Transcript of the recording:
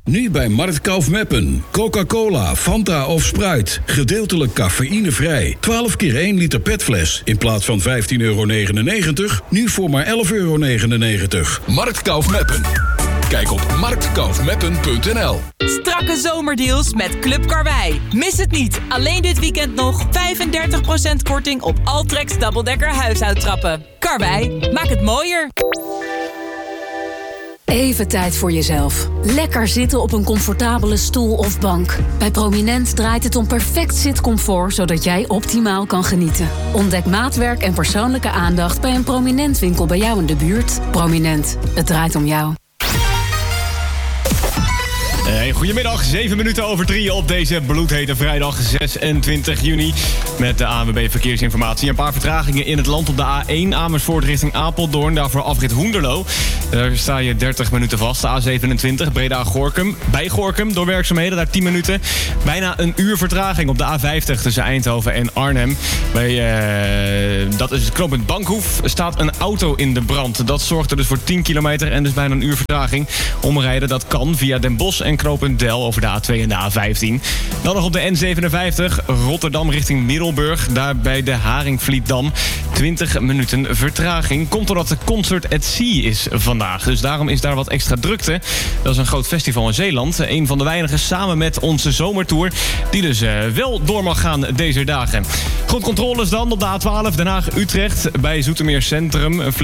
Nu bij Markt Kaufmeppen. Coca-Cola, Fanta of Sprite. Gedeeltelijk cafeïnevrij. 12 keer 1 liter petfles. In plaats van €15,99. Nu voor maar €11,99. Markt Kaufmeppen. Kijk op marktkaufmeppen.nl. Strakke zomerdeals met Club Karwei. Mis het niet. Alleen dit weekend nog 35% korting op Altrex dubbeldekker huishoudtrappen. Karwei, maak het mooier. Even tijd voor jezelf. Lekker zitten op een comfortabele stoel of bank. Bij Prominent draait het om perfect zitcomfort, zodat jij optimaal kan genieten. Ontdek maatwerk en persoonlijke aandacht bij een Prominent winkel bij jou in de buurt. Prominent, het draait om jou. Goedemiddag, 7 minuten over 3 op deze bloedhete vrijdag 26 juni. Met de ANWB Verkeersinformatie. Een paar vertragingen in het land op de A1 Amersfoort richting Apeldoorn. Daarvoor afrit Hoenderloo. Daar sta je 30 minuten vast. De A27 Breda-Gorinchem. Bij Gorinchem door werkzaamheden, daar 10 minuten. Bijna een uur vertraging op de A50 tussen Eindhoven en Arnhem. Dat is het knooppunt Bankhoef. Staat een auto in de brand. Dat zorgt er dus voor 10 kilometer en dus bijna een uur vertraging. Omrijden dat kan via Den Bosch en knooppunt Del over de A2 en de A15. Dan nog op de N57 Rotterdam richting Middelburg. Daar bij de Haringvlietdam 20 minuten vertraging. Komt doordat de Concert at Sea is vandaag. Dus daarom is daar wat extra drukte. Dat is een groot festival in Zeeland. Een van de weinigen samen met onze zomertour. Die dus wel door mag gaan deze dagen. Goed, controles dan op de A12 Den Haag-Utrecht. Bij Zoetermeer Centrum.